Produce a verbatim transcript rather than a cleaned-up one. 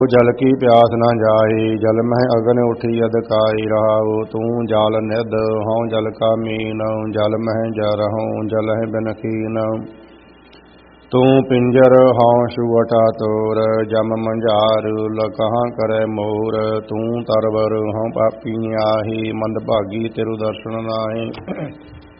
जल की प्यास न जाए जल मह अगन उठी अधकाई रहाओ तू जाल निध हों जल का मीन जल मह जर हों जल है बिन कीन तू पिंजर हों शुअटा तोर जम मंजार लकहाँ करे मोर तू तरवर हों पापी आही मंद भागी तेरु दर्शन नाहि